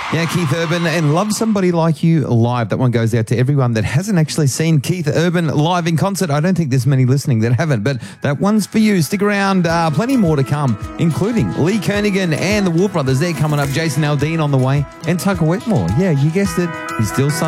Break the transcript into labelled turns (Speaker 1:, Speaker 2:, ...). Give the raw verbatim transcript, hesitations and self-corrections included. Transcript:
Speaker 1: Yeah, Keith Urban and Love Somebody Like You live. That one goes out to everyone that hasn't actually seen Keith Urban live in concert. I don't think there's many listening that haven't, but that one's for you. Stick around. Uh, plenty more to come, including Lee Kernaghan and the Wolf Brothers. They're coming up. Jason Aldean on the way and Tucker Wetmore. Yeah, you guessed it. He's still Sunday.